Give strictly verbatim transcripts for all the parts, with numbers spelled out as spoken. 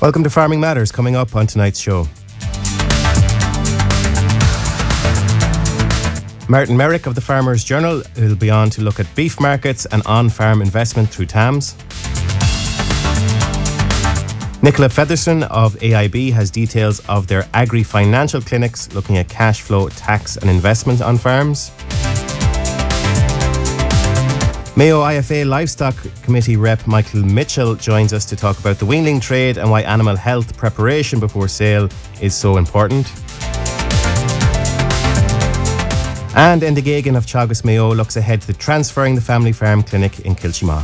Welcome to Farming Matters, coming up on tonight's show. Martin Merrick of the Farmers Journal will be on to look at beef markets and on-farm investment through T A M S. Nicola Featherstone of A I B has details of their agri-financial clinics looking at cash flow, tax and investment on farms. Mayo I F A Livestock Committee Rep Michael Mitchell joins us to talk about the weaning trade and why animal health preparation before sale is so important. And Enda Gagan of Teagasc Mayo looks ahead to transferring the family farm clinic in Kilchima.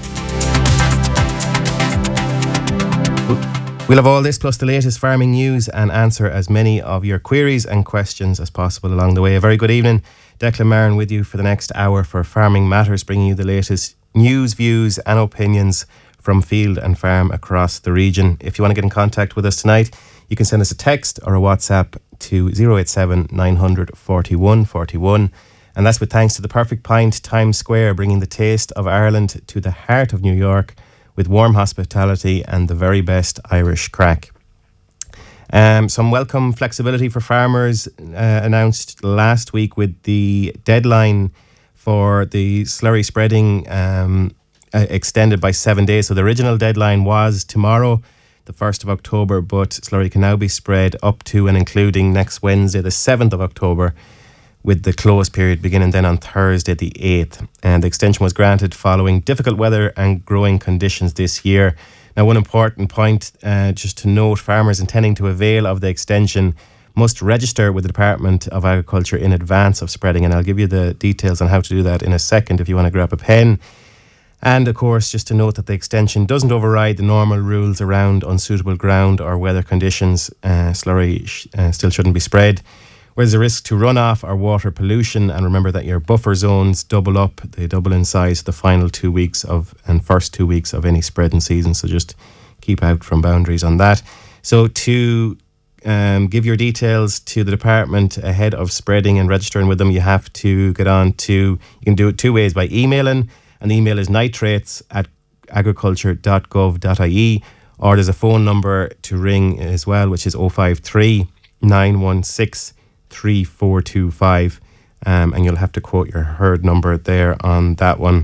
We'll have all this plus the latest farming news and answer as many of your queries and questions as possible along the way. A very good evening. Declan Marin with you for the next hour for Farming Matters, bringing you the latest news, views and opinions from field and farm across the region. If you want to get in contact with us tonight, you can send us a text or a WhatsApp to zero eight seven nine hundred forty-one forty-one. And that's with thanks to the Perfect Pint Times Square, bringing the taste of Ireland to the heart of New York with warm hospitality and the very best Irish crack. Um, some welcome flexibility for farmers uh, announced last week with the deadline for the slurry spreading um, uh, extended by seven days. So the original deadline was tomorrow, the first of October, but slurry can now be spread up to and including next Wednesday, the seventh of October, with the close period beginning then on Thursday, the eighth. And the extension was granted following difficult weather and growing conditions this year. Now, one important point, uh, just to note, farmers intending to avail of the extension must register with the Department of Agriculture in advance of spreading, and I'll give you the details on how to do that in a second if you want to grab a pen. And of course, just to note that the extension doesn't override the normal rules around unsuitable ground or weather conditions. Uh, slurry sh- uh, still shouldn't be spread where there's a risk to runoff or water pollution. And remember that your buffer zones double up, they double in size the final two weeks of and first two weeks of any spreading season. So just keep out from boundaries on that. So to um, give your details to the department ahead of spreading and registering with them, you have to get on to, you can do it two ways, by emailing, and the email is nitrates at agriculture dot gov dot I E, or there's a phone number to ring as well, which is oh five three, nine one six, three four two five, um, and you'll have to quote your herd number there on that one,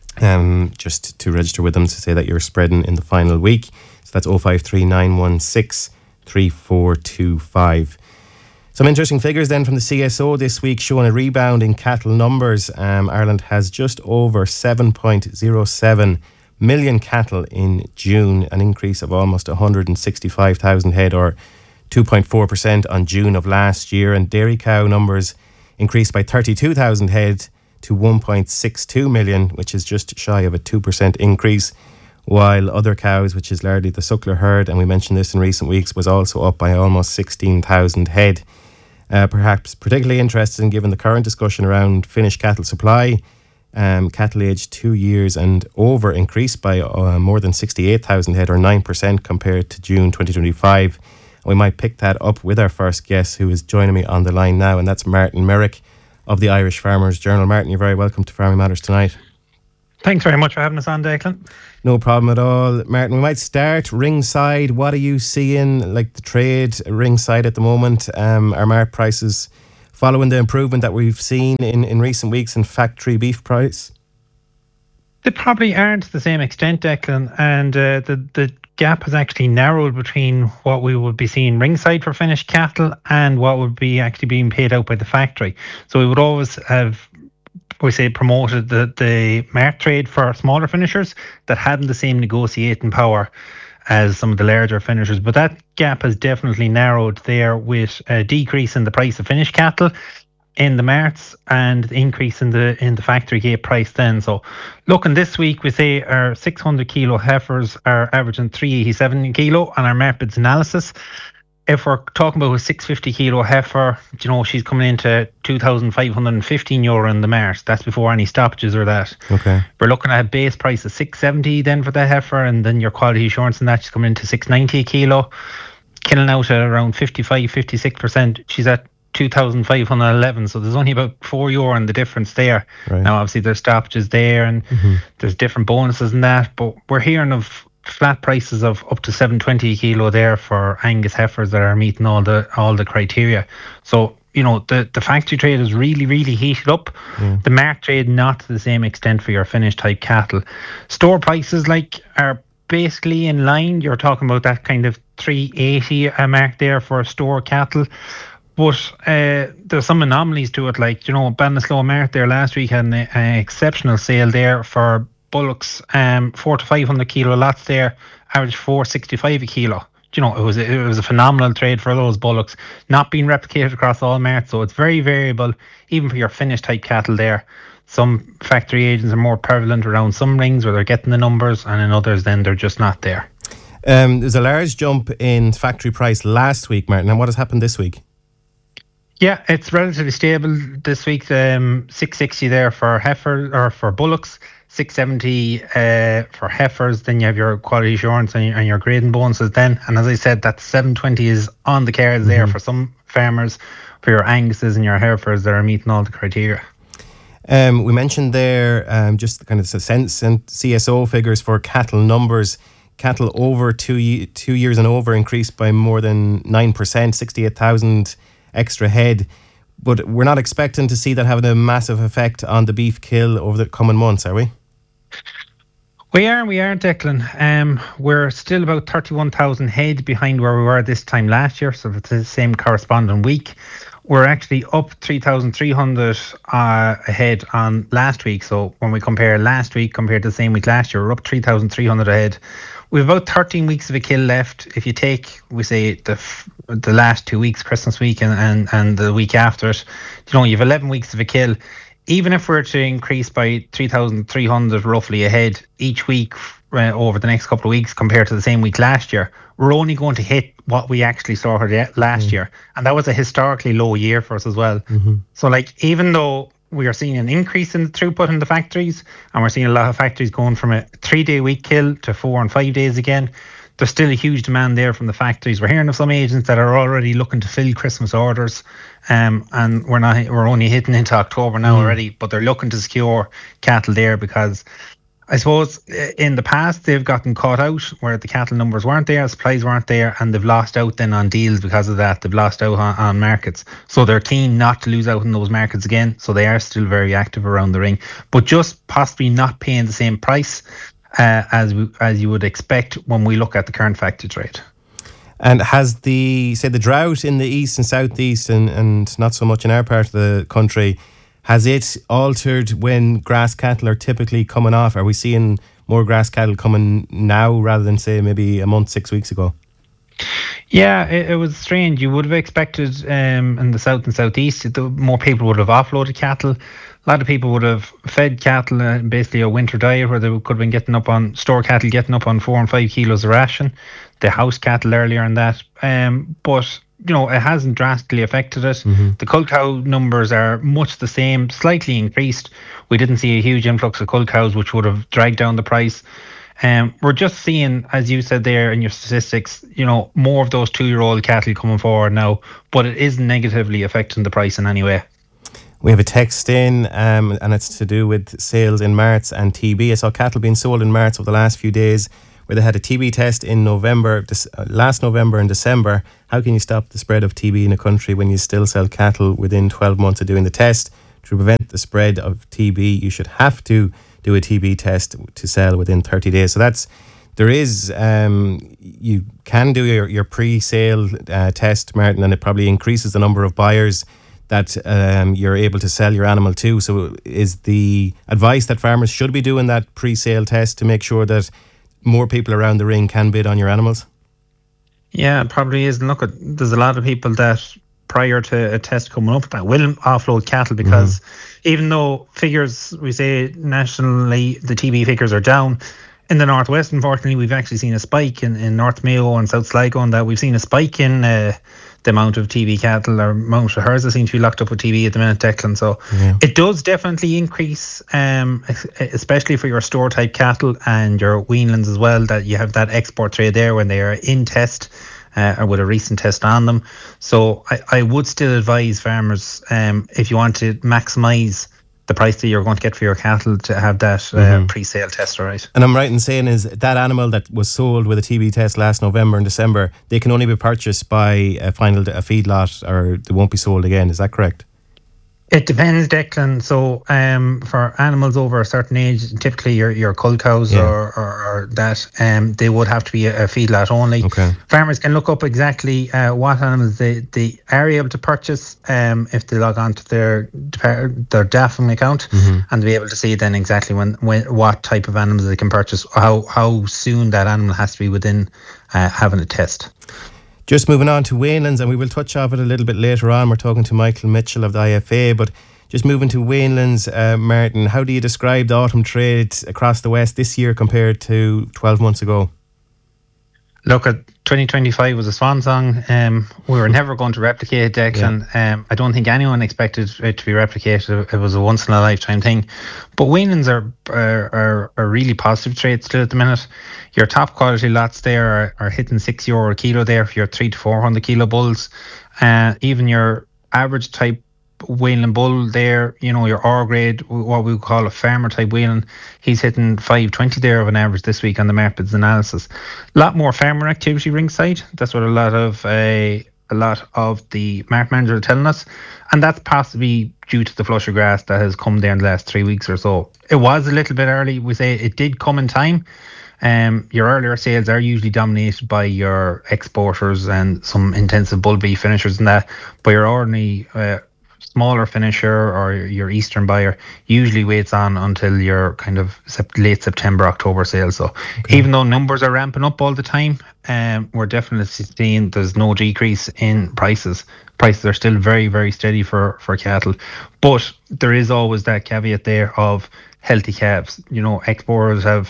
um, just to register with them to say that you're spreading in the final week. So that's oh five three, nine one six, three four two five. Some interesting figures then from the C S O this week showing a rebound in cattle numbers. Um, Ireland has just over seven point oh seven million cattle in June, an increase of almost one hundred sixty-five thousand head, or two point four percent on June of last year. And dairy cow numbers increased by thirty-two thousand head to one point six two million, which is just shy of a two percent increase, while other cows, which is largely the suckler herd, and we mentioned this in recent weeks, was also up by almost sixteen thousand head. Uh, perhaps particularly interesting given the current discussion around finished cattle supply. Um, cattle aged two years and over increased by uh, more than sixty-eight thousand head, or nine percent compared to June twenty twenty-five. We might pick that up with our first guest, who is joining me on the line now, and that's Martin Merrick of the Irish Farmers Journal. Martin, you're very welcome to Farming Matters tonight. Thanks very much for having us on, Declan. No problem at all. Martin, we might start ringside. What are you seeing, like the trade ringside at the moment? Um, are market prices following the improvement that we've seen in, in recent weeks in factory beef price? They probably aren't to the same extent, Declan, and uh, the, the gap has actually narrowed between what we would be seeing ringside for finished cattle and what would be actually being paid out by the factory. So we would always have, we say, promoted the, the market trade for smaller finishers that hadn't the same negotiating power as some of the larger finishers. But that gap has definitely narrowed there, with a decrease in the price of finished cattle in the marts and the increase in the in the factory gate price then. So looking this week, we say our six hundred kilo heifers are averaging three eighty-seven a kilo on our markets analysis. If we're talking about a six fifty kilo heifer, you know, she's coming into two thousand five hundred fifteen euro in the mart. That's before any stoppages or that. Okay. We're looking at a base price of six seventy then for that heifer, and then your quality assurance and that, she's coming into six ninety a kilo. Killing out at around fifty-five, fifty-six percent. She's at two thousand five hundred eleven, so there's only about four euro in the difference there. Right. Now obviously there's stoppages there and mm-hmm. there's different bonuses and that, but we're hearing of flat prices of up to seven twenty a kilo there for Angus heifers that are meeting all the all the criteria. So, you know, the, the factory trade is really, really heated up. Yeah. The market trade, not to the same extent for your finished type cattle. Store prices, like, are basically in line. You're talking about that kind of three eighty a mark there for store cattle. But uh, there's some anomalies to it. Like, you know, Ballinasloe Mart there last week had an, an exceptional sale there for bullocks, um, four to five hundred kilo lots there, average four sixty-five a kilo. You know, it was it was a phenomenal trade for those bullocks, not being replicated across all marts. So it's very variable, even for your finished type cattle there. Some factory agents are more prevalent around some rings where they're getting the numbers, and in others then they're just not there. Um, there's a large jump in factory price last week, Martin. And what has happened this week? Yeah, it's relatively stable this week. Um, six sixty there for heifer or for bullocks, six seventy uh, for heifers. Then you have your quality assurance and your, and your grading bonuses then. And as I said, that seven twenty is on the cards mm-hmm. there for some farmers, for your Anguses and your heifers that are meeting all the criteria. Um, we mentioned there um, just kind of the sense and C S O figures for cattle numbers. Cattle over two two years and over increased by more than nine percent, sixty-eight thousand extra head. But we're not expecting to see that having a massive effect on the beef kill over the coming months, are we? We are, we are, Declan. Um, we're still about thirty-one thousand head behind where we were this time last year, so it's the same corresponding week. We're actually up three thousand three hundred uh, ahead on last week. So when we compare last week compared to the same week last year, we're up three thousand three hundred ahead. We have about thirteen weeks of a kill left. If you take, we say, the the last two weeks, Christmas week and, and, and the week after it, you know, you have eleven weeks of a kill. Even if we're to increase by three thousand three hundred roughly ahead each week uh, over the next couple of weeks compared to the same week last year, we're only going to hit what we actually saw last mm. year. And that was a historically low year for us as well. Mm-hmm. So, like, even though we are seeing an increase in the throughput in the factories, and we're seeing a lot of factories going from a three-day week kill to four and five days again, there's still a huge demand there from the factories. We're hearing of some agents that are already looking to fill Christmas orders, um, and we're not we're only hitting into October now mm. already, but they're looking to secure cattle there because I suppose in the past they've gotten caught out where the cattle numbers weren't there, supplies weren't there, and they've lost out then on deals because of that. They've lost out on, on markets. So they're keen not to lose out in those markets again. So they are still very active around the ring, but just possibly not paying the same price uh, as we, as you would expect when we look at the current factory trade. And has the, say, the drought in the east and southeast and, and not so much in our part of the country, has it altered when grass cattle are typically coming off? Are we seeing more grass cattle coming now rather than, say, maybe a month, six weeks ago? Yeah, it, it was strange. You would have expected um, in the south and southeast, the more people would have offloaded cattle. A lot of people would have fed cattle uh, basically a winter diet where they could have been getting up on, store cattle getting up on four and five kilos of ration. The house cattle earlier in that. Um, but you know, it hasn't drastically affected it. Mm-hmm. The cull cow numbers are much the same, slightly increased. We didn't see a huge influx of cull cows, which would have dragged down the price. Um, we're just seeing, as you said there in your statistics, you know, more of those two-year-old cattle coming forward now, but it isn't negatively affecting the price in any way. We have a text in, um, and it's to do with sales in marts and T B. I saw cattle being sold in marts over the last few days, where they had a T B test in November, last November and December. How can you stop the spread of T B in a country when you still sell cattle within twelve months of doing the test? To prevent the spread of T B, you should have to do a T B test to sell within thirty days. So that's, there is, um, you can do your, your pre-sale uh, test, Martin, and it probably increases the number of buyers that um, you're able to sell your animal to. So is the advice that farmers should be doing that pre-sale test to make sure that more people around the ring can bid on your animals? Yeah, it probably is. Look, there's a lot of people that prior to a test coming up that will offload cattle because mm-hmm. even though figures, we say nationally, the T B figures are down, in the Northwest, unfortunately, we've actually seen a spike in, in North Mayo and South Sligo, and that we've seen a spike in uh, the amount of T B cattle or amount of herds that seem to be locked up with T B at the minute, Declan. So yeah. It does definitely increase, um, especially for your store type cattle and your weanlings as well, that you have that export trade there when they are in test uh, or with a recent test on them. So I, I would still advise farmers, um, if you want to maximise the price that you're going to get for your cattle to have that uh, mm-hmm. pre-sale test, all right. And I'm right in saying is that animal that was sold with a T B test last November and December, they can only be purchased by a final a feedlot, or they won't be sold again. Is that correct? It depends, Declan. So um, for animals over a certain age, typically your your cull cows yeah. or, or, or that, um, they would have to be a, a feedlot only. Okay. Farmers can look up exactly uh, what animals they, they are able to purchase um, if they log on to their their D A F M account, mm-hmm. and be able to see then exactly when, when what type of animals they can purchase, how how soon that animal has to be within uh, having a test. Just moving on to Wainlands, and we will touch on it a little bit later on. We're talking to Michael Mitchell of the I F A, but just moving to Wainlands, uh, Martin, how do you describe the autumn trade across the West this year compared to twelve months ago? Look, at twenty twenty-five was a swan song. Um, we were never going to replicate it, Declan. Yeah. Um, I don't think anyone expected it to be replicated. It was a once in a lifetime thing. But Wainlands are are, are are really positive trade still at the minute. Your top quality lots there are, are hitting six euro a kilo there for your three to four hundred kilo bulls. Uh, even your average type Whelan bull there, you know, your R grade, what we would call a farmer type Whelan, he's hitting five twenty there of an average this week on the Markets analysis. A lot more farmer activity ringside. That's what a lot of a a lot of the market managers are telling us, and that's possibly due to the flush of grass that has come there in the last three weeks or so. It was a little bit early. We say it did come in time. Um, your earlier sales are usually dominated by your exporters and some intensive bull beef finishers and that, but your ordinary uh, smaller finisher or your Eastern buyer usually waits on until your kind of sep- late September, October sales. So okay. Even though numbers are ramping up all the time, um, we're definitely seeing there's no decrease in prices. Prices are still very, very steady for, for cattle. But there is always that caveat there of healthy calves. You know, exporters have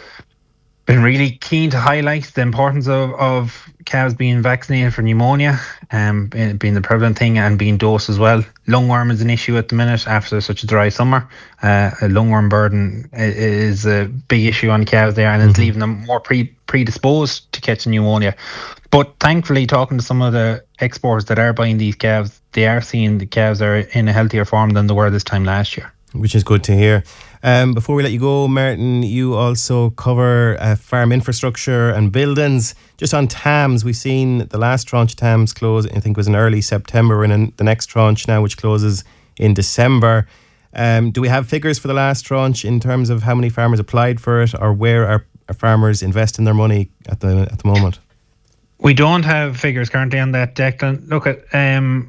been really keen to highlight the importance of, of calves being vaccinated for pneumonia, um, being the prevalent thing, and being dosed as well. Lungworm is an issue at the minute after such a dry summer. Uh, a lungworm burden is a big issue on calves there, and mm-hmm. it's leaving them more pre predisposed to catching pneumonia. But thankfully, talking to some of the exporters that are buying these calves, they are seeing the calves are in a healthier form than they were this time last year. Which is good to hear. Um, before we let you go, Martin, you also cover uh, farm infrastructure and buildings. Just on T A Ms, we've seen the last tranche of T A Ms close, I think it was in early September, and in the next tranche now, which closes in December. Um, do we have figures for the last tranche in terms of how many farmers applied for it, or where are, are farmers investing their money at the at the moment? We don't have figures currently on that, Declan. Look at... Um,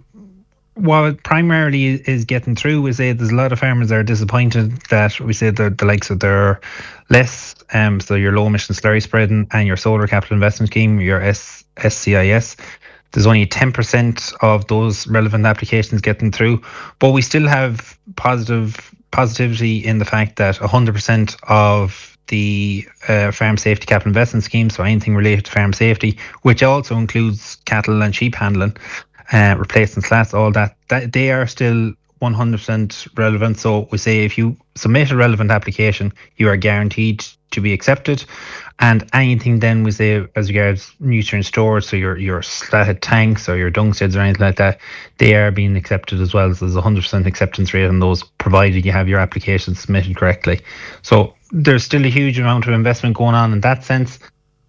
what primarily is getting through, we say there's a lot of farmers that are disappointed that we say the, the likes of their less, um, so your low emission slurry spreading and your solar capital investment scheme, your S, SCIS, there's only ten percent of those relevant applications getting through, but we still have positive positivity in the fact that one hundred percent of the uh, farm safety capital investment scheme, so anything related to farm safety, which also includes cattle and sheep handling, Uh, replacing slats, all that, that they are still one hundred percent relevant. So we say if you submit a relevant application, you are guaranteed to be accepted. And anything then we say as regards nutrient storage, so your your slatted tanks or your dung sheds or anything like that, they are being accepted as well. So there's a one hundred percent acceptance rate on those, provided you have your application submitted correctly. So there's still a huge amount of investment going on in that sense.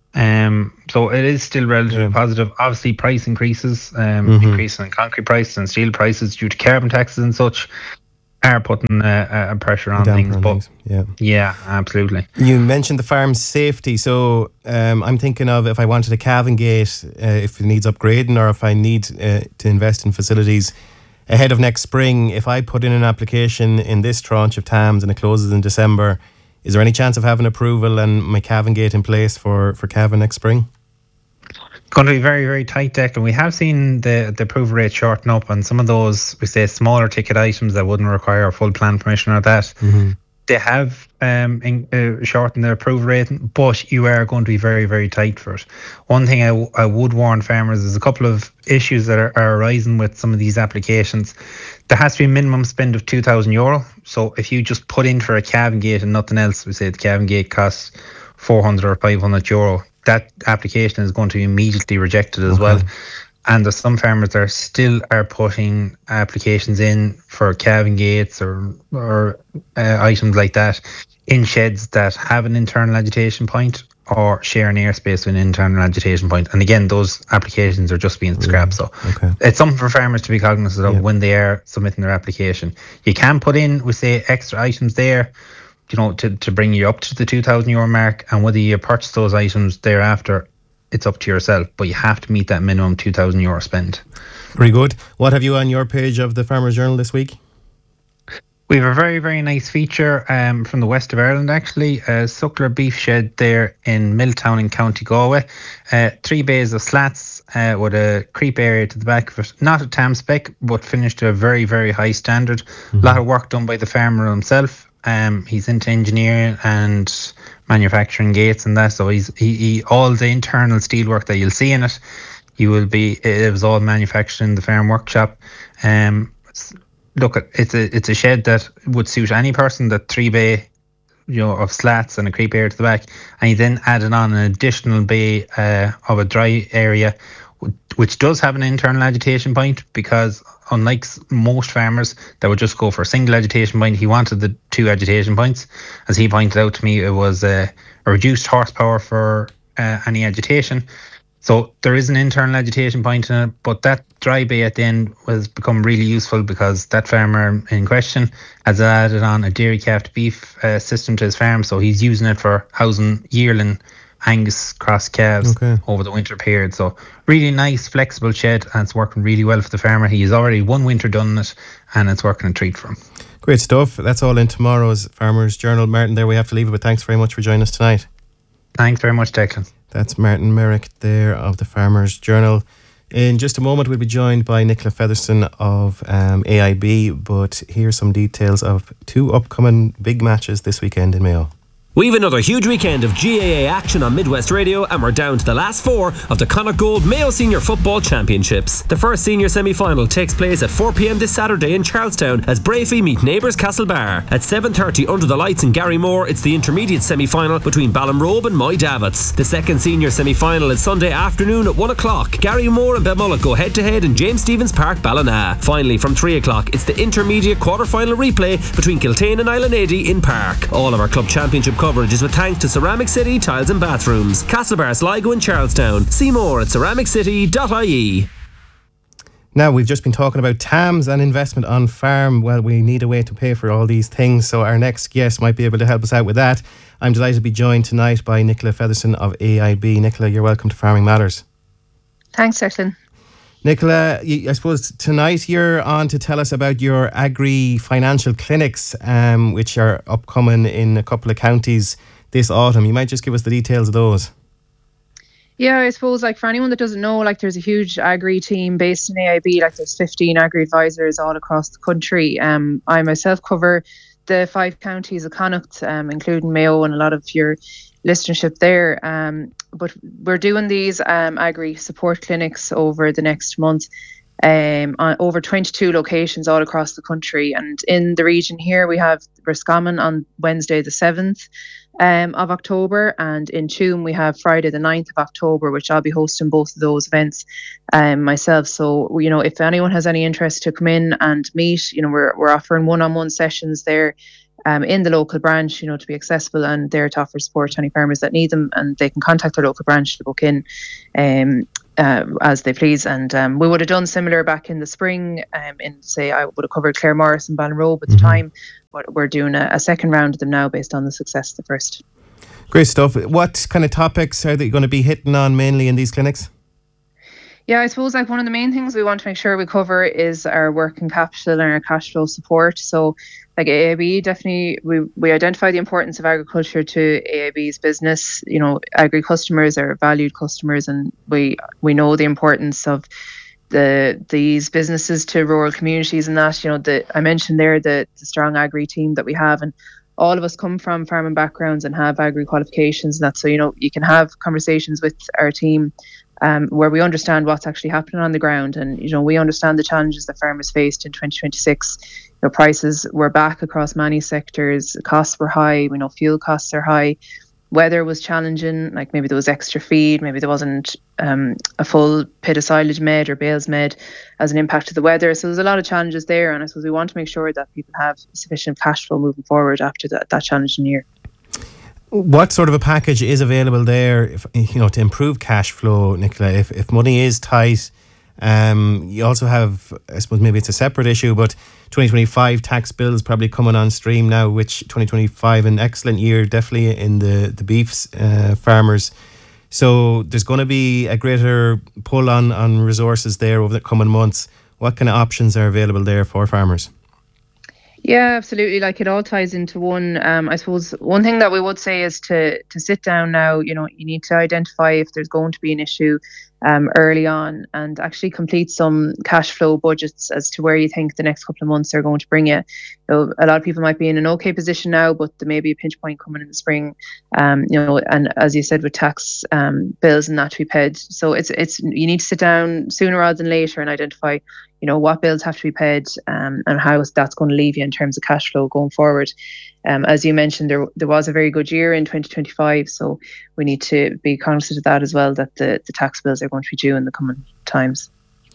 Um, so it is still relatively yeah. positive. Obviously, price increases, um, mm-hmm. increasing in concrete prices and steel prices due to carbon taxes and such, are putting a, a pressure on things. On but things. Yeah, yeah, absolutely. You mentioned the farm safety, so um, I'm thinking of if I wanted a calving gate, uh, if it needs upgrading, or if I need uh, to invest in facilities ahead of next spring. If I put in an application in this tranche of T A Ms and it closes in December, is there any chance of having approval and my calving gate in place for, for calving next spring? It's going to be very, very tight, Declan. We have seen the, the approval rate shorten up on some of those, we say, smaller ticket items that wouldn't require full plan permission or that. Mm-hmm. They have um, in, uh, shortened their approval rate, but you are going to be very, very tight for it. One thing I, w- I would warn farmers is a couple of issues that are, are arising with some of these applications. There has to be a minimum spend of two thousand euro. So if you just put in for a calving gate and nothing else, we say the calving gate costs four hundred or five hundred euro, that application is going to be immediately rejected as okay. well. and there's some farmers that are still are putting applications in for calving gates or or uh, items like that in sheds that have an internal agitation point or share an airspace with an internal agitation point. And again, those applications are just being scrapped. So okay. It's something for farmers to be cognizant of yeah. when they are submitting their application. You can put in, we say, extra items there, you know, to, to bring you up to the two thousand euro mark, and whether you purchase those items thereafter, it's up to yourself, but you have to meet that minimum two thousand euro spend. Very good. What have you on your page of the Farmers Journal this week? We have a very, very nice feature um, from the west of Ireland, actually. A suckler beef shed there in Milltown in County Galway. Uh, three bays of slats uh, with a creep area to the back of it. Not a tam spec, but finished to a very, very high standard. Mm-hmm. A lot of work done by the farmer himself. Um, he's into engineering and manufacturing gates and that. So he's he, he all the internal steelwork that you'll see in it, you will be. It was all manufactured in the farm workshop. Um. Look, it's a it's a shed that would suit any person. That three bay, you know, of slats and a creep area to the back, and you then added on an additional bay uh, of a dry area, which does have an internal agitation point, because unlike most farmers that would just go for a single agitation point, he wanted the two agitation points. As he pointed out to me, it was uh, a reduced horsepower for uh, any agitation. So there is an internal agitation point in it, but that dry bay at the end has become really useful because that farmer in question has added on a dairy calf beef uh, system to his farm. So he's using it for housing yearling Angus cross calves okay. over the winter period. So really nice, flexible shed, and it's working really well for the farmer. He has already one winter done in it, and it's working a treat for him. Great stuff. That's all in tomorrow's Farmers Journal. Martin, there we have to leave it, but thanks very much for joining us tonight. Thanks very much, Declan. That's Martin Merrick there of the Farmers Journal. In just a moment, we'll be joined by Nicola Featherstone of um, A I B, but here's some details of two upcoming big matches this weekend in Mayo. We've another huge weekend of G A A action on Midwest Radio, and we're down to the last four of the Connacht Gold Mayo Senior Football Championships. The first senior semi-final takes place at four p.m. this Saturday in Charlestown as Bravey meet neighbours Castlebar. At seven thirty under the lights in Garrymore, it's the intermediate semi-final between Ballinrobe and Moy Davits. The second senior semi-final is Sunday afternoon at one o'clock. Garrymore and Belmullet go head-to-head in James Stephens Park, Ballina. Finally, from three o'clock, it's the intermediate quarter-final replay between Kiltane and Islandady in Park. All of our club championship coverage is with thanks to Ceramic City Tiles and Bathrooms, Castlebar, Sligo and Charlestown. See more at ceramic city dot I E. Now, we've just been talking about T A Ms and investment on farm. Well, we need a way to pay for all these things, so our next guest might be able to help us out with that. I'm delighted to be joined tonight by Nicola Featherstone of A I B. Nicola, you're welcome to Farming Matters. Thanks, Declan. Nicola, I suppose tonight you're on to tell us about your agri-financial clinics, um, which are upcoming in a couple of counties this autumn. You might just give us the details of those. Yeah, I suppose, like, for anyone that doesn't know, like, there's a huge agri team based in A I B. Like, there's fifteen agri advisors all across the country. Um, I myself cover the five counties of Connacht, um, including Mayo and a lot of your listenership there. Um, but we're doing these um, agri support clinics over the next month, um, on over twenty-two locations all across the country. And in the region here, we have Roscommon on Wednesday the seventh um, of October, and in Tuam we have Friday the ninth of October, which I'll be hosting both of those events um, myself. So, you know, if anyone has any interest to come in and meet, you know, we're we're offering one-on-one sessions there Um, in the local branch, you know, to be accessible and there to offer support to any farmers that need them, and they can contact their local branch to book in um, uh, as they please. And um, we would have done similar back in the spring, um, in, say, I would have covered Claremorris and Ballinrobe at the mm-hmm. time, but we're doing a, a second round of them now based on the success of the first. Great stuff. What kind of topics are they going to be hitting on mainly in these clinics? Yeah, I suppose, like, one of the main things we want to make sure we cover is our working capital and our cash flow support. So, like, A I B, definitely, we, we identify the importance of agriculture to A I B's business. You know, agri customers are valued customers, and we we know the importance of the these businesses to rural communities and that. You know, the I mentioned there the, the strong agri team that we have, and all of us come from farming backgrounds and have agri qualifications and that. So, you know, you can have conversations with our team Um, where we understand what's actually happening on the ground, and, you know, we understand the challenges that farmers faced in twenty twenty-six. You know, prices were back across many sectors, costs were high, we know fuel costs are high, weather was challenging, like maybe there was extra feed, maybe there wasn't um, a full pit of silage made or bales made as an impact of the weather. So there's a lot of challenges there, and I suppose we want to make sure that people have sufficient cash flow moving forward after that, that challenging year. What sort of a package is available there, if, you know, to improve cash flow, Nicola? If, if money is tight, um, you also have, I suppose maybe it's a separate issue, but twenty twenty-five tax bills probably coming on stream now, which twenty twenty-five, an excellent year, definitely in the, the beef uh, farmers. So there's going to be a greater pull on, on resources there over the coming months. What kind of options are available there for farmers? Yeah, absolutely. Like, it all ties into one. Um, I suppose one thing that we would say is to to sit down now. You know, you need to identify if there's going to be an issue um, early on, and actually complete some cash flow budgets as to where you think the next couple of months are going to bring you. You know, a lot of people might be in an okay position now, but there may be a pinch point coming in the spring. Um, you know, and as you said, with tax um, bills and that to be paid, so it's it's you need to sit down sooner rather than later and identify, you know, what bills have to be paid, um, and how that's going to leave you in terms of cash flow going forward. Um, as you mentioned, there there was a very good year in twenty twenty-five, so we need to be cognizant of that as well, that the, the tax bills are going to be due in the coming times.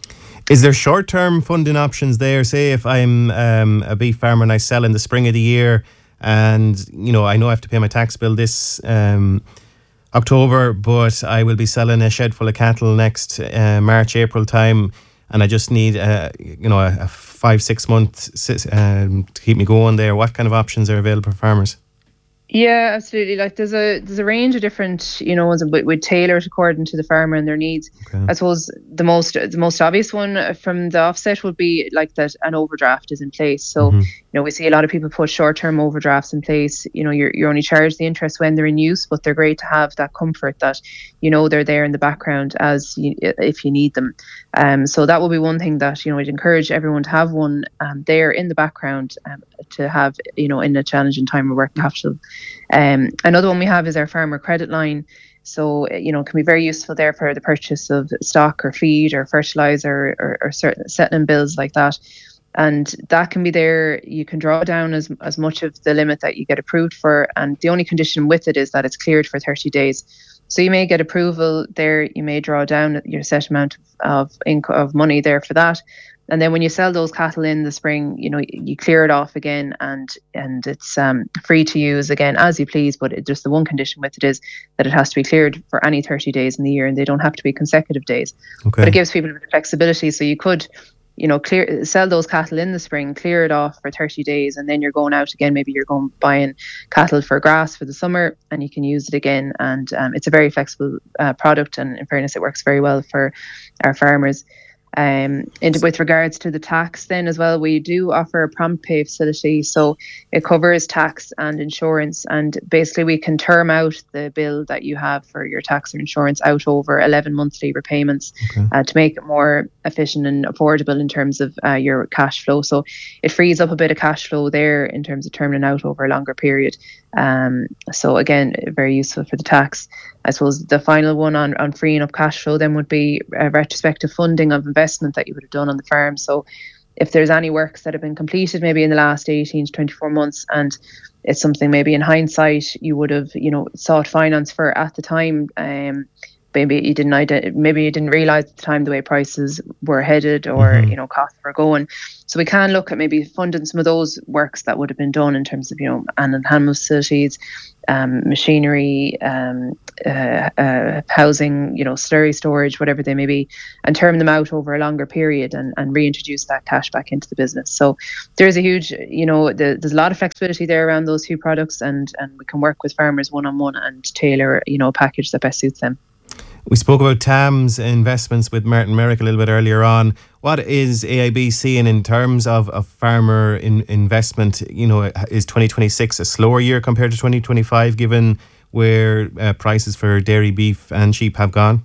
Is there short-term funding options there? Say if I'm um, a beef farmer and I sell in the spring of the year, and you know I know I have to pay my tax bill this um, October, but I will be selling a shed full of cattle next uh, March, April time, and I just need uh, you know a, a five six months um, to keep me going there. What kind of options are available for farmers? Yeah, absolutely. Like, there's a there's a range of different, you know, ones we would tailor it according to the farmer and their needs. Okay. I suppose the most the most obvious one from the offset would be like that an overdraft is in place. So mm-hmm. you know, we see a lot of people put short term overdrafts in place. You know, you're you're only charged the interest when they're in use, but they're great to have that comfort that, you know, they're there in the background as you, if you need them. Um, so that will be one thing that, you know, I'd encourage everyone to have one um, there in the background um, to have, you know, in a challenging time of working capital. Um, another one we have is our farmer credit line. So, you know, it can be very useful there for the purchase of stock or feed or fertilizer or, or certain settling bills like that. And that can be there. You can draw down as as much of the limit that you get approved for. And the only condition with it is that it's cleared for thirty days. So you may get approval there. You may draw down your set amount of income of money there for that. And then when you sell those cattle in the spring, you know, you clear it off again, and and it's um, free to use again as you please. But it, just the one condition with it is that it has to be cleared for any thirty days in the year, and they don't have to be consecutive days. Okay. But it gives people a bit of flexibility. So you could, you know, clear sell those cattle in the spring, clear it off for thirty days, and then you're going out again. Maybe you're going buying cattle for grass for the summer, and you can use it again. And um, it's a very flexible uh, product, and in fairness, it works very well for our farmers. Um, and with regards to the tax then as well, we do offer a prompt pay facility. So it covers tax and insurance, and basically we can term out the bill that you have for your tax or insurance out over eleven monthly repayments. Okay. uh, to make it more efficient and affordable in terms of uh, your cash flow. So it frees up a bit of cash flow there in terms of terming out over a longer period. Um, so again, very useful for the tax. I suppose the final one on, on freeing up cash flow then would be a retrospective funding of investment that you would have done on the farm. So if there's any works that have been completed maybe in the last eighteen to twenty-four months, and it's something maybe in hindsight you would have, you know, sought finance for at the time, um, maybe you didn't ident- maybe you didn't realize at the time the way prices were headed, or mm-hmm. you know, costs were going. So we can look at maybe funding some of those works that would have been done in terms of, you know, and handle facilities, um, machinery, um, uh, uh, housing, you know, slurry storage, whatever they may be, and term them out over a longer period and, and reintroduce that cash back into the business. So there's a huge, you know, the, there's a lot of flexibility there around those two products, and and we can work with farmers one on one and tailor, you know, a package that best suits them. We spoke about T A M's investments with Martin Merrick a little bit earlier on. What is A I B seeing in terms of, of farmer in, investment? You know, is twenty twenty-six a slower year compared to twenty twenty-five, given where uh, prices for dairy, beef and sheep have gone?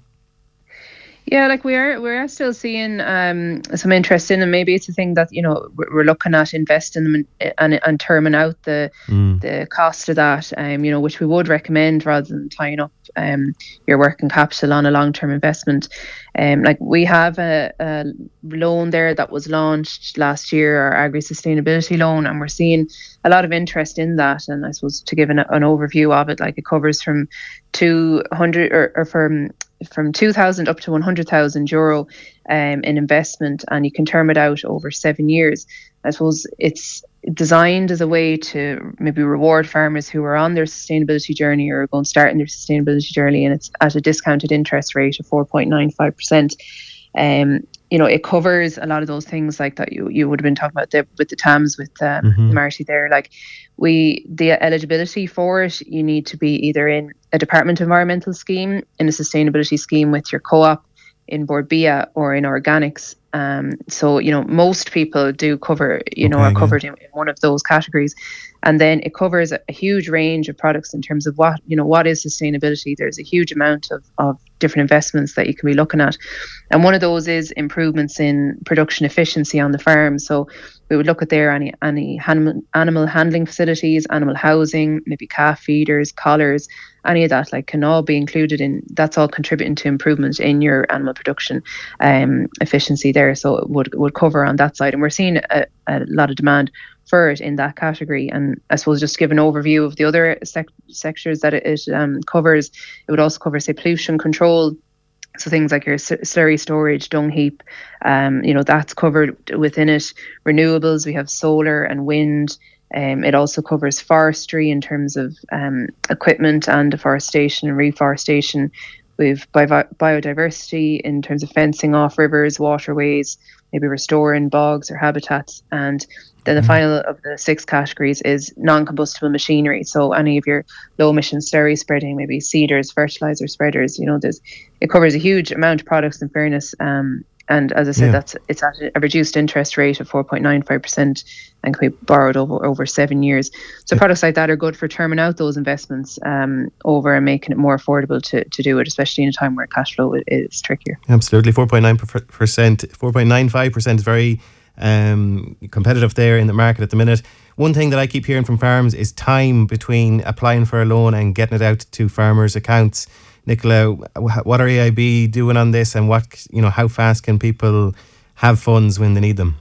Yeah, like we are, we are still seeing um, some interest in, and maybe it's a thing that, you know, we're looking at investing them in, and and terming out the mm. the cost of that, um, you know, which we would recommend rather than tying up um, your working capital on a long-term investment. Um, like we have a, a loan there that was launched last year, our Agri Sustainability Loan, and we're seeing a lot of interest in that. And I suppose to give an, an overview of it, like it covers from two hundred or, or from from two thousand up to one hundred thousand euro um, in investment, and you can term it out over seven years. I suppose it's designed as a way to maybe reward farmers who are on their sustainability journey or going to start in their sustainability journey, and it's at a discounted interest rate of four point nine five percent. Um, you know, it covers a lot of those things like that you, you would have been talking about the, with the T A Ms with um, mm-hmm. Marty there. Like we, the eligibility for it, you need to be either in a department environmental scheme, in a sustainability scheme with your co-op, in Bord Bia, or in organics. Um, so, you know, most people do cover, you know, okay, are covered yeah. in, in one of those categories. And then it covers a, a huge range of products in terms of what, you know, what is sustainability. There's a huge amount of, of different investments that you can be looking at. And one of those is improvements in production efficiency on the farm. So we would look at there any, any animal, animal handling facilities, animal housing, maybe calf feeders, collars, any of that like can all be included in, that's all contributing to improvement in your animal production um, efficiency there. So it would, would cover on that side. And we're seeing a, a lot of demand for it in that category. And I suppose just to give an overview of the other sec- sectors that it, it um, covers, it would also cover, say, pollution control. So things like your slurry storage, dung heap, um, you know, that's covered within it. Renewables, we have solar and wind. Um, it also covers forestry in terms of um, equipment and deforestation and reforestation. We've bio- biodiversity in terms of fencing off rivers, waterways, maybe restoring bogs or habitats. And then the final of the six categories is non-combustible machinery. So any of your low-emission slurry spreading, maybe seeders, fertilizer spreaders, you know, there's it covers a huge amount of products in fairness. Um, and as I said, yeah. that's it's at a reduced interest rate of four point nine five percent and can be borrowed over over seven years. So yeah. products like that are good for terming out those investments um, over and making it more affordable to, to do it, especially in a time where cash flow is trickier. Absolutely, four point nine percent, four point nine five percent is very um, competitive there in the market at the minute. One thing that I keep hearing from farms is time between applying for a loan and getting it out to farmers' accounts. Nicola, what are A I B doing on this, and what, you know, how fast can people have funds when they need them?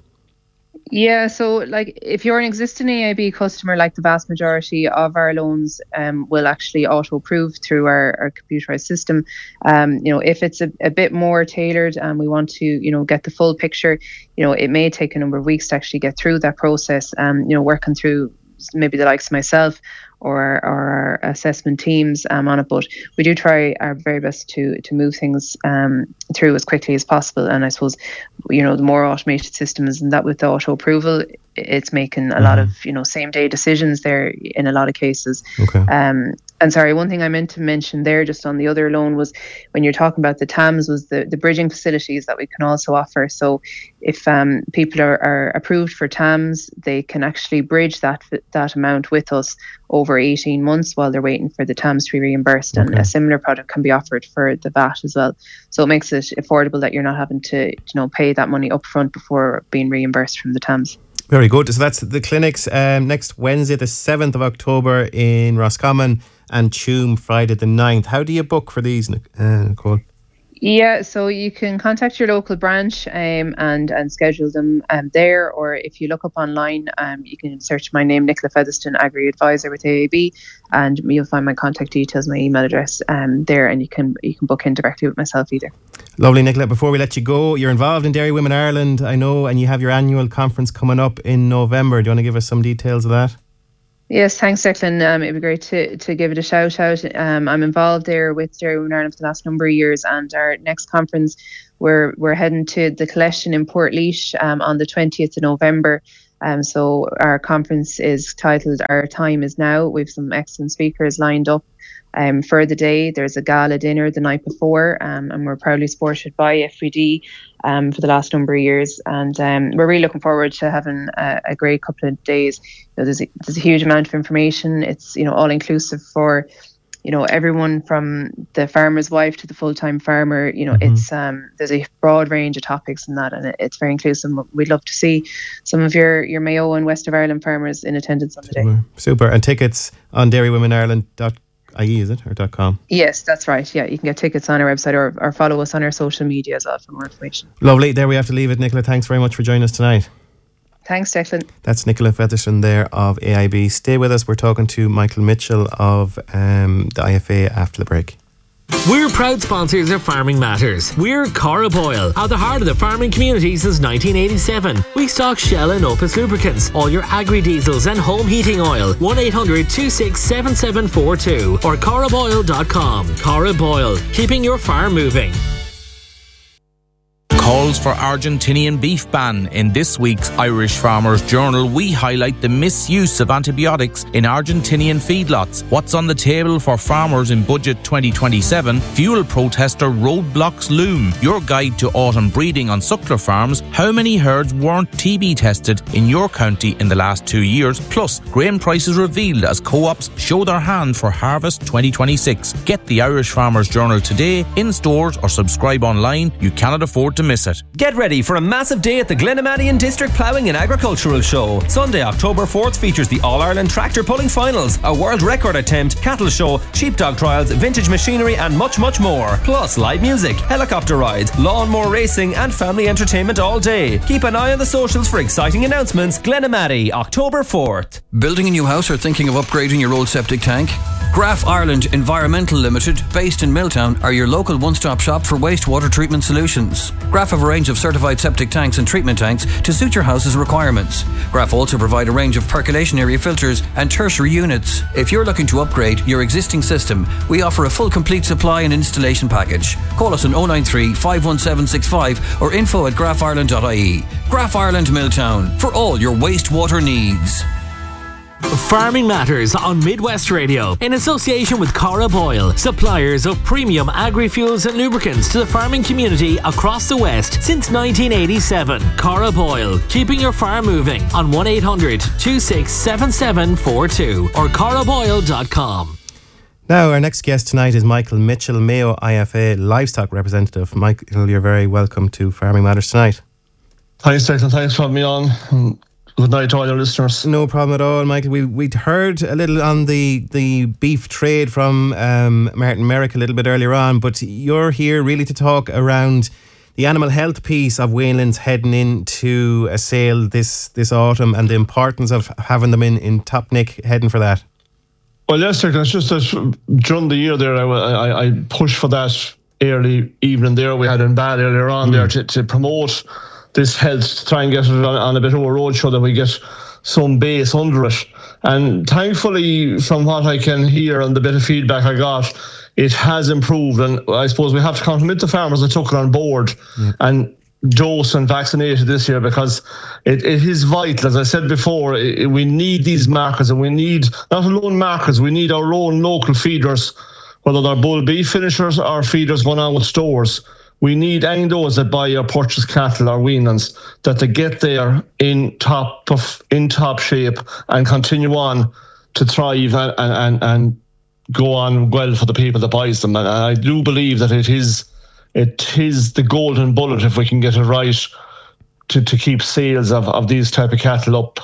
Yeah, so like if you're an existing A I B customer, like the vast majority of our loans um, will actually auto-approve through our, our computerized system. Um, you know, if it's a, a bit more tailored and we want to, you know, get the full picture, you know, it may take a number of weeks to actually get through that process. Um, you know, working through maybe the likes of myself or, or our assessment teams um, on it, but we do try our very best to to move things um, through as quickly as possible. And I suppose, you know, the more automated systems and that with the auto approval, it's making a mm-hmm. lot of, you know, same day decisions there in a lot of cases. Okay. Um, and sorry, one thing I meant to mention there just on the other loan was when you're talking about the T A Ms was the, the bridging facilities that we can also offer. So if um, people are, are approved for T A Ms, they can actually bridge that that amount with us over eighteen months while they're waiting for the T A Ms to be reimbursed. Okay. And a similar product can be offered for the V A T as well. So it makes it affordable that you're not having to, you know, pay that money up front before being reimbursed from the T A Ms. Very good. So that's the clinics um, next Wednesday, the seventh of October in Roscommon, and Tuam Friday the ninth. How do you book for these, uh, Nicole? Yeah, so you can contact your local branch um, and and schedule them um, there, or if you look up online, um, you can search my name, Nicola Featherston, Agri Advisor with A I B, and you'll find my contact details, my email address um, there, and you can you can book in directly with myself either. Lovely, Nicola. Before we let you go, you're involved in Dairy Women Ireland, I know, and you have your annual conference coming up in November. Do you want to give us some details of that? Yes, thanks, Declan. Um, it'd be great to, to give it a shout out. Um, I'm involved there with Dairy Women Ireland for the last number of years, and our next conference, we're we're heading to the collection in Portlaoise um, on the twentieth of November. Um, so our conference is titled Our Time Is Now. We have some excellent speakers lined up um, for the day. There's a gala dinner the night before, um, and we're proudly supported by F V D um, for the last number of years. And um, we're really looking forward to having a, a great couple of days. You know, there's a, there's a huge amount of information. It's, you know, all inclusive for, you know, everyone from the farmer's wife to the full-time farmer. You know, mm-hmm. it's um, there's a broad range of topics in that, and it, it's very inclusive. We'd love to see some of your, your Mayo and West of Ireland farmers in attendance on the day. Super. And tickets on dairy women ireland dot I E, is it, or .com? Yes, that's right. Yeah, you can get tickets on our website or, or follow us on our social media as well for more information. Lovely. There we have to leave it. Nicola, thanks very much for joining us tonight. Thanks, Declan. That's Nicola Featherstone there of A I B. Stay with us. We're talking to Michael Mitchell of um, the I F A after the break. We're proud sponsors of Farming Matters. We're Cora Boyle, at the heart of the farming community since nineteen eighty-seven. We stock Shell and Opus lubricants, all your agri-diesels and home heating oil. one eight hundred two six seven seven four two or cora boyle dot com. Cora Boyle, keeping your farm moving. Calls for Argentinian beef ban. In this week's Irish Farmers Journal, we highlight the misuse of antibiotics in Argentinian feedlots. What's on the table for farmers in Budget twenty twenty-seven? Fuel protester roadblocks loom. Your guide to autumn breeding on suckler farms. How many herds weren't T B tested in your county in the last two years? Plus, grain prices revealed as co-ops show their hand for harvest twenty twenty-six. Get the Irish Farmers Journal today, in stores or subscribe online. You cannot afford to miss it. Get ready for a massive day at the Glenamadian District Ploughing and Agricultural Show. Sunday, October fourth features the All-Ireland Tractor Pulling Finals, a world record attempt, cattle show, sheepdog trials, vintage machinery and much, much more. Plus live music, helicopter rides, lawnmower racing and family entertainment all day. Keep an eye on the socials for exciting announcements. Glenamady, October fourth. Building a new house or thinking of upgrading your old septic tank? Graf Ireland Environmental Limited, based in Milltown, are your local one-stop shop for wastewater treatment solutions. Graf have a range of certified septic tanks and treatment tanks to suit your house's requirements. Graf also provide a range of percolation area filters and tertiary units. If you're looking to upgrade your existing system, we offer a full complete supply and installation package. Call us on oh nine three, five one seven six five or info at graf ireland dot I E. Graf Ireland Milltown, for all your wastewater needs. Farming Matters on Midwest Radio, in association with Cora Boyle, suppliers of premium agri-fuels and lubricants to the farming community across the West since nineteen eighty-seven. Cora Boyle, keeping your farm moving, on one eight hundred two six seven seven four two or cora boyle dot com. Now, our next guest tonight is Michael Mitchell, Mayo I F A livestock representative. Michael, you're very welcome to Farming Matters tonight. Thanks, Declan. Thanks for having me on. Good night to all your listeners. No problem at all, Michael. We, we'd heard a little on the, the beef trade from um, Martin Merrick a little bit earlier on, but you're here really to talk around the animal health piece of Wainlands heading into a sale this, this autumn and the importance of having them in, in top nick heading for that. Well, yes, Declan, it's just that during the year there, I, I, I pushed for that early evening there. We had in bad earlier on mm. there to, to promote this health, to try and get it on, on a bit of a roadshow that we get some base under it. And thankfully, from what I can hear and the bit of feedback I got, it has improved. And I suppose we have to compliment the farmers that took it on board yeah. and dose and vaccinated this year, because it, it is vital. As I said before, it, we need these markers, and we need not alone markers, we need our own local feeders, whether they're bull beef finishers or feeders going on with stores. We need any those that buy or purchase cattle or weanlings, that they get there in top of, in top shape and continue on to thrive and, and, and go on well for the people that buys them. And I do believe that it is it is the golden bullet, if we can get it right, to, to keep sales of, of these type of cattle up,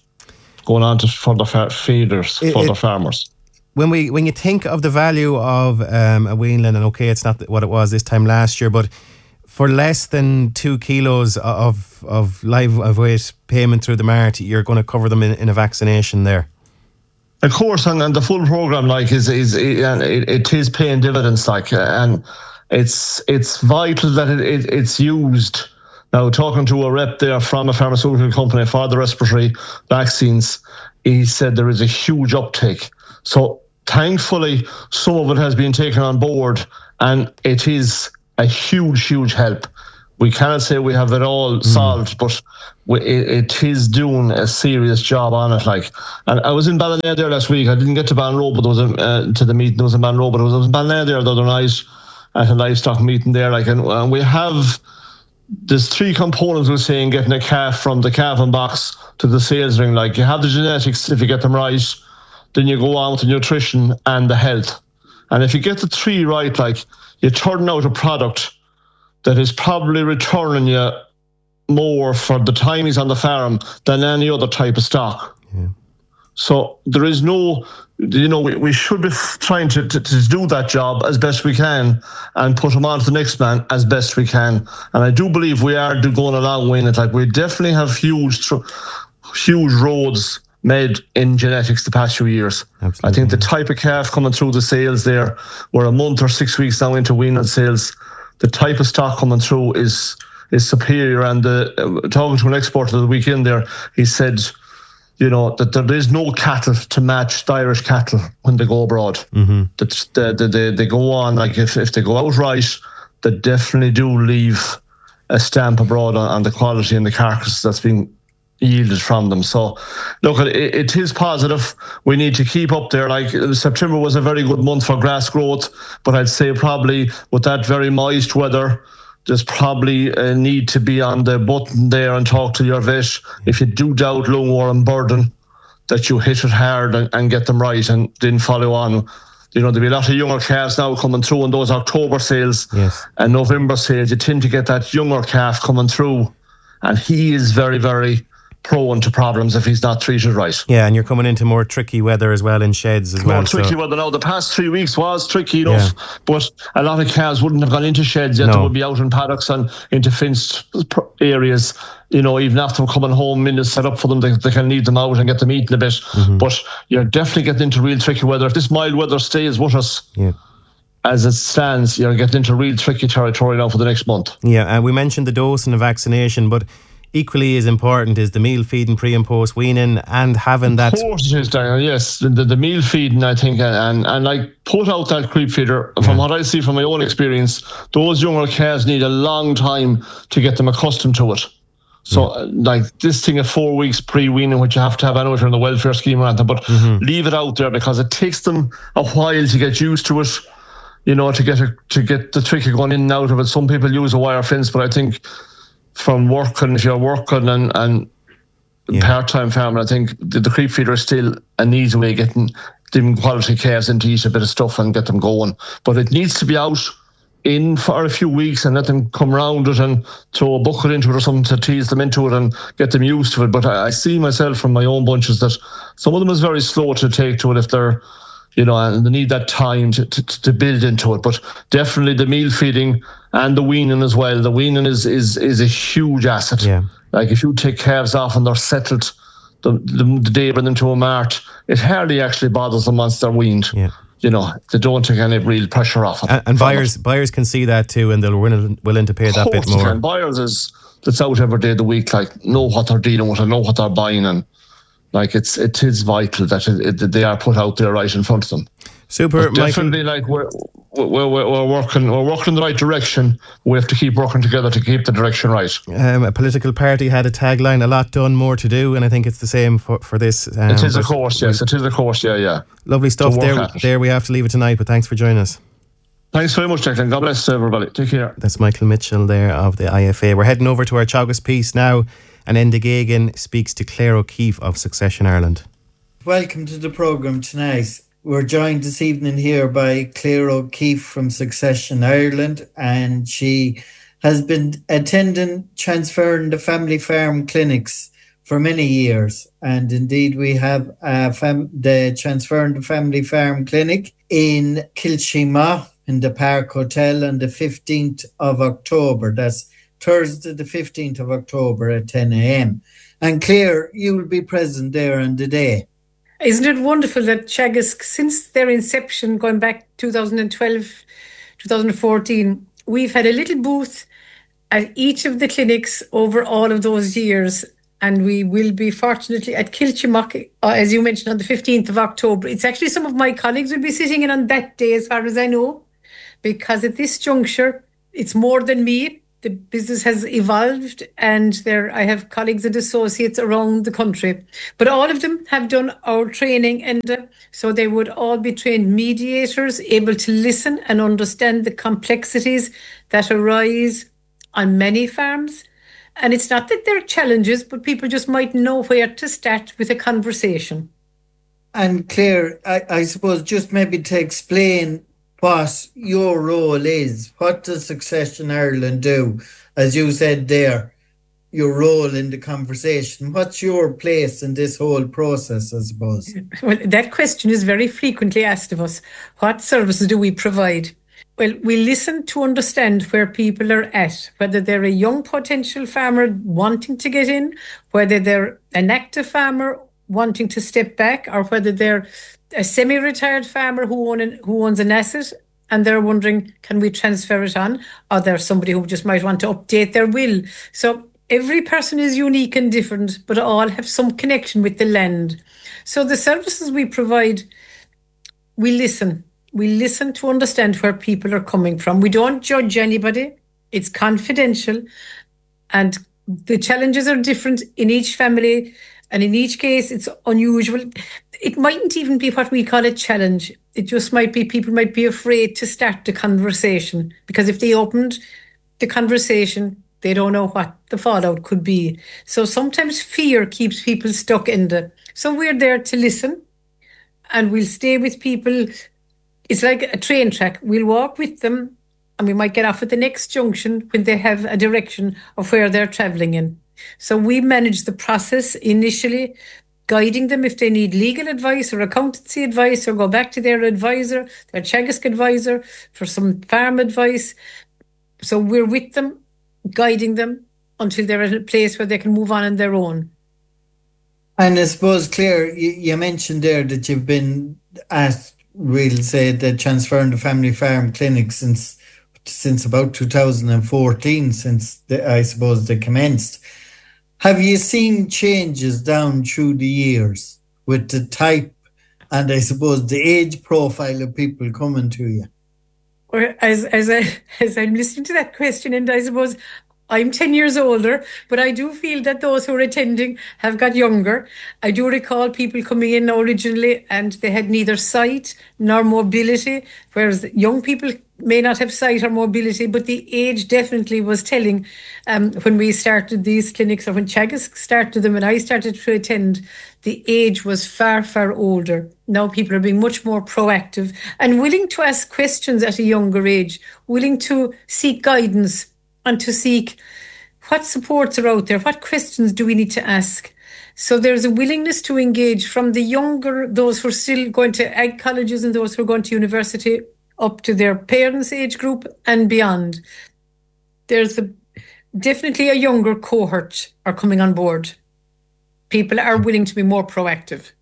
going on to further fa- feeders, it, further it, farmers. When we when you think of the value of um, a weanling, and okay, it's not what it was this time last year, but for less than two kilos of of live of weight payment through the mart, you're going to cover them in, in a vaccination there. Of course, and, and the full program, like, is is and it, it is paying dividends, like, and it's it's vital that it, it it's used. Now, talking to a rep there from a pharmaceutical company for the respiratory vaccines, he said there is a huge uptake. So thankfully, some of it has been taken on board, and it is a huge, huge help. We cannot say we have it all mm. solved, but we, it, it is doing a serious job on it. Like, and I was in Ballina there last week. I didn't get to Ballinrobe, but there was a, uh, to the meeting. There was in Ballinrobe, but I was, I was in Ballina there the other night at a livestock meeting there. Like, and, and we have there's three components we're saying getting a calf from the calving box to the sales ring. Like, you have the genetics if you get them right. Then you go on with the nutrition and the health. And if you get the three right, like, you turn out a product that is probably returning you more for the time he's on the farm than any other type of stock. Yeah. So there is no you know, we, we should be f- trying to, to, to do that job as best we can and put them on to the next man as best we can. And I do believe we are going a long way in it. Like, we definitely have huge, tr- huge roads made in genetics the past few years. Absolutely. I think the type of calf coming through the sales there, we're a month or six weeks now into weaning sales. The type of stock coming through is is superior. And uh, talking to an exporter the weekend there, he said, you know, that there is no cattle to match the Irish cattle when they go abroad. Mm-hmm. That they, they, they go on, like if, if they go out right, they definitely do leave a stamp abroad on, on the quality and the carcass that's being yielded from them. So look, it, it is positive. We need to keep up there. Like, September was a very good month for grass growth, but I'd say probably with that very moist weather, there's probably a need to be on the button there and talk to your vet. If you do doubt lungwort and burden, that you hit it hard and, and get them right and then follow on. You know, there'll be a lot of younger calves now coming through in those October sales yes. and November sales. You tend to get that younger calf coming through, and he is very, very prone to problems if he's not treated right. Yeah, and you're coming into more tricky weather as well in sheds as more well. More tricky so. weather now. The past three weeks was tricky enough, Yeah. but a lot of calves wouldn't have gone into sheds yet. No. They would be out in paddocks and into fenced areas, you know, even after coming home, minutes set up for them, they, they can lead them out and get them eating a bit. Mm-hmm. But you're definitely getting into real tricky weather. If this mild weather stays with us, yeah. as it stands, you're getting into real tricky territory now for the next month. Yeah, and uh, we mentioned the dose and the vaccination, but equally as important is the meal feeding pre and post weaning and having that. Of course it is, Daniel. Yes, the, the, the meal feeding, I think, and and like put out that creep feeder. From yeah. what I see from my own experience, those younger calves need a long time to get them accustomed to it. So, yeah. like this thing at four weeks pre-weaning, which you have to have anyway from the welfare scheme or anything, but mm-hmm. leave it out there because it takes them a while to get used to it. You know, to get a, to get the trick of going in and out of it. Some people use a wire fence, but I think from working, if you're working and, and yeah. part-time farming, I think the, the creep feeder is still an easy way of getting them quality calves in to eat a bit of stuff and get them going. But it needs to be out in for a few weeks and let them come round it and throw a bucket into it or something to tease them into it and get them used to it. But I, I see myself from my own bunches that some of them is very slow to take to it if they're, you know, and they need that time to, to, to build into it. But definitely the meal feeding and the weaning as well. The weaning is is is a huge asset. Yeah. Like if you take calves off and they're settled the, the, the day bring them to a mart, it hardly actually bothers them once they're weaned. Yeah. You know, they don't take any real pressure off it. And, and buyers it. buyers can see that too, and they're willing, willing to pay that bit more. Can. Buyers is that's out every day of the week, like know what they're dealing with and know what they're buying, and like it's it is vital that it, it, that they are put out there right in front of them. Super, but definitely, Michael. like we're, we're we're working we're working in the right direction. We have to keep working together to keep the direction right. Um, a political party had a tagline: "A lot done, more to do," and I think it's the same for for this. Um, it is of course, yes, it is of course, yeah, yeah. Lovely stuff. There, there we have to leave it tonight. But thanks for joining us. Thanks very much, Declan. God bless everybody. Take care. That's Michael Mitchell there of the I F A. We're heading over to our Teagasc piece now, and Enda Gagan speaks to Claire O'Keefe of Succession Ireland. Welcome to the programme tonight. We're joined this evening here by Claire O'Keefe from Succession Ireland, and she has been attending Transferring the Family Farm clinics for many years. And indeed, we have uh, fam- the Transferring the Family Farm clinic in Kilshima in the Park Hotel on the fifteenth of October. That's Thursday, the fifteenth of October at ten a.m. And Claire, you will be present there on the day. Isn't it wonderful that Teagasc, since their inception, going back two thousand twelve, two thousand fourteen, we've had a little booth at each of the clinics over all of those years. And we will be fortunately at Kilchimock, uh, as you mentioned, on the fifteenth of October. It's actually some of my colleagues will be sitting in on that day, as far as I know, because at this juncture, it's more than me. The business has evolved, and there I have colleagues and associates around the country. But all of them have done our training, and uh, so they would all be trained mediators, able to listen and understand the complexities that arise on many farms. And it's not that there are challenges, but people just might know where to start with a conversation. And Claire, I, I suppose just maybe to explain what your role is. What does Succession Ireland do? As you said there, your role in the conversation? What's your place in this whole process, I suppose? Well, that question is very frequently asked of us. What services do we provide? Well, we listen to understand where people are at, whether they're a young potential farmer wanting to get in, whether they're an active farmer wanting to step back, or whether they're a semi-retired farmer who, own an, who owns an asset and they're wondering, can we transfer it on? Or there's somebody who just might want to update their will. So every person is unique and different, but all have some connection with the land. So the services we provide, we listen. We listen to understand where people are coming from. We don't judge anybody. It's confidential. And the challenges are different in each family. And in each case, it's unusual. It mightn't even be what we call a challenge. It just might be people might be afraid to start the conversation, because if they opened the conversation, they don't know what the fallout could be. So sometimes fear keeps people stuck in the... So we're there to listen, and we'll stay with people. It's like a train track. We'll walk with them, and we might get off at the next junction when they have a direction of where they're travelling in. So we manage the process initially, guiding them if they need legal advice or accountancy advice, or go back to their advisor, their Teagasc advisor, for some farm advice. So we're with them, guiding them until they're at a place where they can move on on their own. And I suppose, Claire, you, you mentioned there that you've been at, we'll say, the Transferring the Family Farm Clinic since since about two thousand fourteen, since the, I suppose they commenced. Have you seen changes down through the years with the type and I suppose the age profile of people coming to you? Or as as I as I'm listening to that question, and I suppose I'm ten years older, but I do feel that those who are attending have got younger. I do recall people coming in originally and they had neither sight nor mobility, whereas young people may not have sight or mobility, but the age definitely was telling. Um, when we started these clinics, or when Teagasc started them and I started to attend, the age was far, far older. Now people are being much more proactive and willing to ask questions at a younger age, willing to seek guidance and to seek what supports are out there, what questions do we need to ask. So there's a willingness to engage from the younger, those who are still going to ag colleges and those who are going to university, up to their parents' age group and beyond. There's a, definitely a younger cohort are coming on board. People are willing to be more proactive.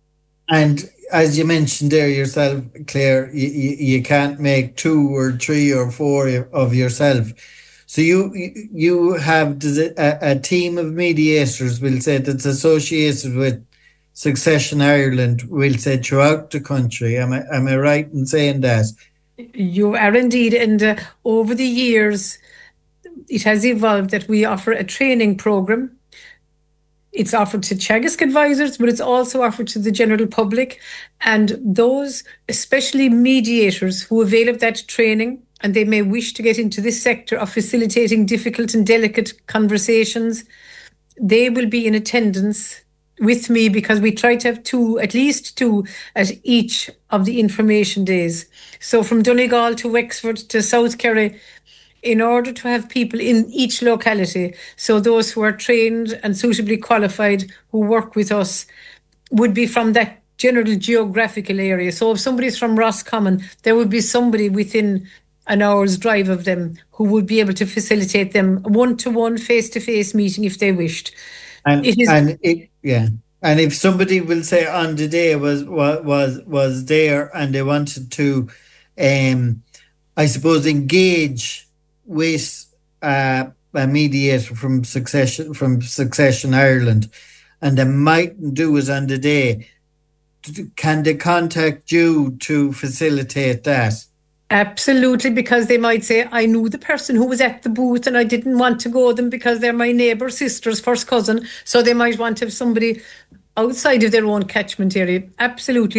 And as you mentioned there yourself, Claire, you, you, you can't make two or three or four of yourself. So you you have a, a team of mediators, we'll say, that's associated with Succession Ireland, we'll say, throughout the country. Am I, am I right in saying that? You are indeed. And uh, over the years, it has evolved that we offer a training program. It's offered to Teagasc advisors, but it's also offered to the general public. And those, especially mediators who avail of that training, and they may wish to get into this sector of facilitating difficult and delicate conversations, they will be in attendance with me, because we try to have two, at least two, at each of the information days. So from Donegal to Wexford to South Kerry, in order to have people in each locality, so those who are trained and suitably qualified who work with us would be from that general geographical area. So if somebody's from Roscommon, there would be somebody within an hour's drive of them who would be able to facilitate them one-to-one, face-to-face meeting if they wished. And it is, and it, yeah, and if somebody will say on the day was was was there and they wanted to, um, I suppose, engage with uh, a mediator from Succession from Succession Ireland, and they mightn't do it on the day, can they contact you to facilitate that? Absolutely, because they might say, I knew the person who was at the booth and I didn't want to go them because they're my neighbour, sister's first cousin. So they might want to have somebody outside of their own catchment area. Absolutely.